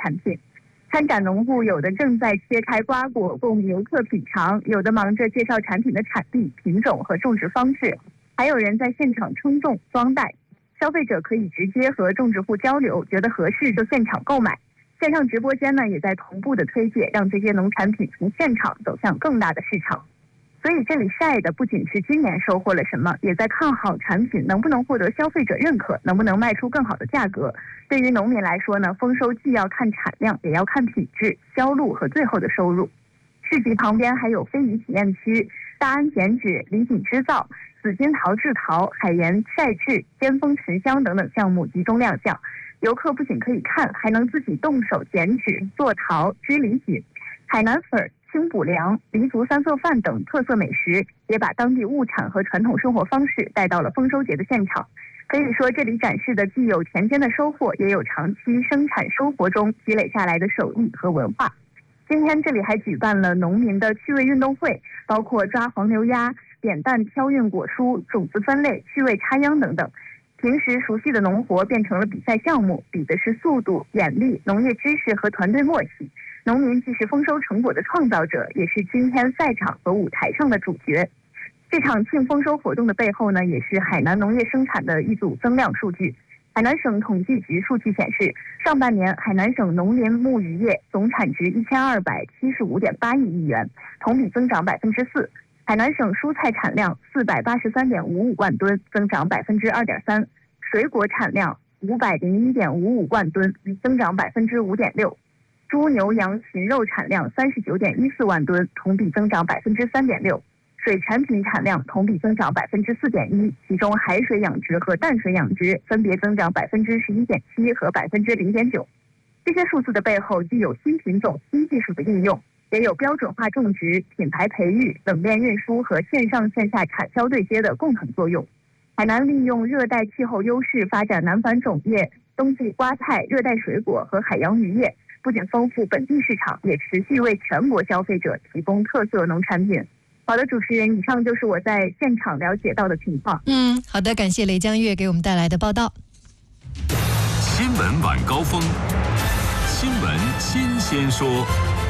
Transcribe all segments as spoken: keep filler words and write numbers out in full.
产品。参展农户有的正在切开瓜果供游客品尝，有的忙着介绍产品的产地、品种和种植方式，还有人在现场称重、装袋。消费者可以直接和种植户交流，觉得合适就现场购买。线上直播间呢，也在同步的推介，让这些农产品从现场走向更大的市场。所以这里晒的不仅是今年收获了什么，也在看好产品能不能获得消费者认可，能不能卖出更好的价格。对于农民来说呢，丰收既要看产量，也要看品质、销路和最后的收入。市集旁边还有非遗体验区、大安剪纸、礼锦织造、紫金桃制陶、海盐晒制、尖峰沉香等等项目集中亮相。游客不仅可以看，还能自己动手剪纸、做陶、织礼锦。海南粉、清补凉、黎族三色饭等特色美食，也把当地物产和传统生活方式带到了丰收节的现场。可以说，这里展示的既有田间的收获，也有长期生产生活中积累下来的手艺和文化。今天这里还举办了农民的趣味运动会，包括抓黄牛鸭、扁担挑运果蔬、种子分类、趣味插秧等等。平时熟悉的农活变成了比赛项目，比的是速度、眼力、农业知识和团队默契。农民既是丰收成果的创造者，也是今天赛场和舞台上的主角。这场庆丰收活动的背后呢，也是海南农业生产的一组增量数据。海南省统计局数据显示，上半年海南省农林牧渔业总产值一千二百七十五点八亿亿元，同比增长百分之四。海南省蔬菜产量四百八十三点五五万吨，增长百分之二点三；水果产量五百零一点五五万吨，增长百分之五点六。猪牛羊禽肉产量三十九点一四万吨，同比增长百分之三点六。水产品产量同比增长百分之四点一，其中海水养殖和淡水养殖分别增长百分之十一点七和百分之零点九。这些数字的背后，既有新品种、新技术的应用，也有标准化种植、品牌培育、冷链运输和线上线下产销对接的共同作用。海南利用热带气候优势发展南返种业、冬季瓜菜、热带水果和海洋渔业，不仅丰富本地市场，也持续为全国消费者提供特色农产品。好的，主持人，以上就是我在现场了解到的情况。 嗯，好的，感谢雷江月给我们带来的报道。 新闻晚高峰，新闻新鲜说。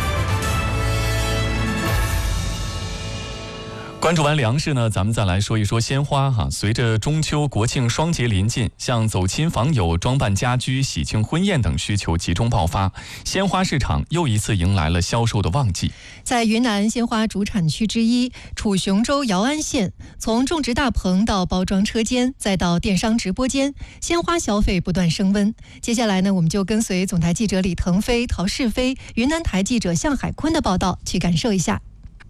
关注完粮食呢，咱们再来说一说鲜花哈。随着中秋、国庆双节临近，像走亲访友、装扮家居、喜庆婚宴等需求集中爆发，鲜花市场又一次迎来了销售的旺季。 在云南鲜花主产区之一楚雄州姚安县，从种植大棚到包装车间，再到电商直播间，鲜花消费不断升温。接下来呢，我们就跟随总台记者李腾飞、陶世飞、云南台记者向海坤的报道，去感受一下。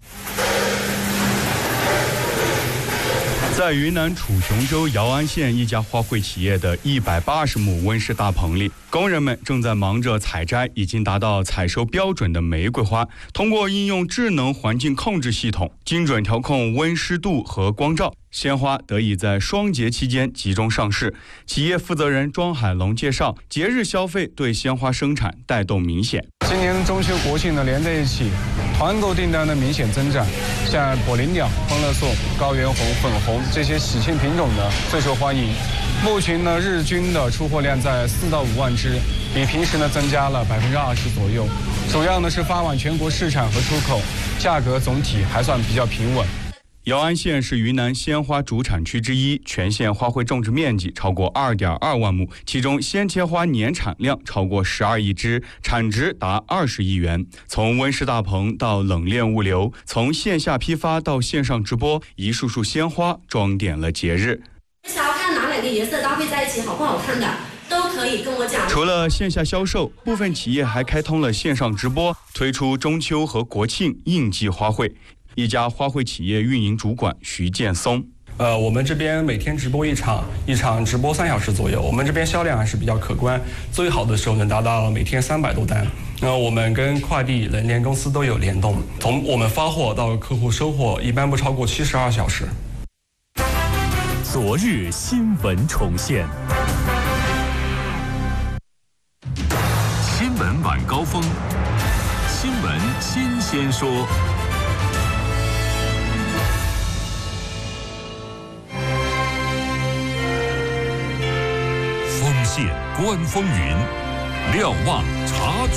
在云南楚雄州姚安县一家花卉企业的一百八十亩温室大棚里，工人们正在忙着采摘已经达到采收标准的玫瑰花，通过应用智能环境控制系统，精准调控温湿度和光照，鲜花得以在双节期间集中上市。企业负责人庄海龙介绍，节日消费对鲜花生产带动明显。 今年中秋国庆呢连在一起，团购订单的明显增长，像火灵鸟、欢乐颂、高原红、粉红这些喜庆品种呢最受欢迎。目前呢日均的出货量在四到五万只，比平时呢增加了百分之二十左右。主要呢是发往全国市场和出口，价格总体还算比较平稳。 姚安县是云南鲜花主产区之一，全县花卉种植面积超过 二点二万亩，其中鲜切花年产量超过十二亿只，产值达二十亿元。从温室大棚到冷链物流，从线下批发到线上直播，一束束鲜花装点了节日。 想要看哪两个颜色搭配在一起好不好看的，都可以跟我讲。 除了线下销售，部分企业还开通了线上直播，推出中秋和国庆应季花卉。一家花卉企业运营主管徐建松， 呃，我们这边每天直播一场，一场直播三小时左右。我们这边销量还是比较可观，最好的时候能达到每天三百多单。那我们跟快递、冷链公司都有联动，从我们发货到客户收货，一般不超过七十二小时。 昨日新闻重现，新闻晚高峰，新闻新鲜说。丰县观风云，瞭望茶